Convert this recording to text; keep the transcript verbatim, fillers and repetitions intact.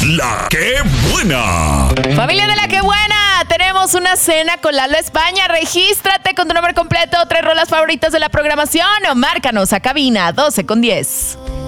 La ¡Qué Buena! Familia de La ¡Qué Buena! Tenemos una cena con Lalo España. Regístrate con tu nombre completo, tres rolas favoritas de la programación o márcanos a cabina doce con diez.